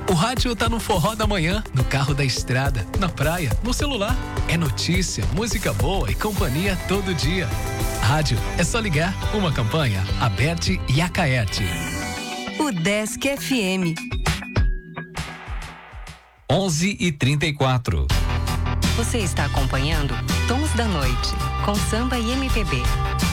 O rádio tá no forró da manhã, no carro da estrada, na praia, no celular. É notícia, música boa e companhia todo dia. Rádio é só ligar. Uma campanha Aberte e Acaerte. O Desk FM. 11h34. Você está acompanhando Tons da Noite, com samba e MPB.